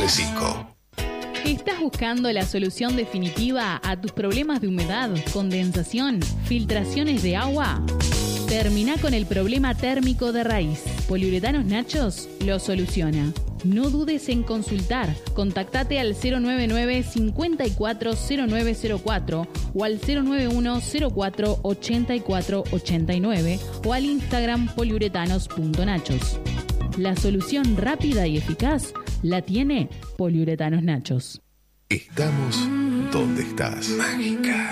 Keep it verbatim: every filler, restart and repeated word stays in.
cinco. ¿Estás buscando la solución definitiva a tus problemas de humedad, condensación, filtraciones de agua? Termina con el problema térmico de raíz. Poliuretanos Nachos lo soluciona. No dudes en consultar. Contactate al cero nueve nueve, cinco cuatro cero nueve cero cuatro o al cero nueve uno, cero cuatro, ocho cuatro ocho nueve o al Instagram poliuretanos punto nachos. La solución rápida y eficaz la tiene Poliuretanos Nachos. Estamos donde estás. Mágica.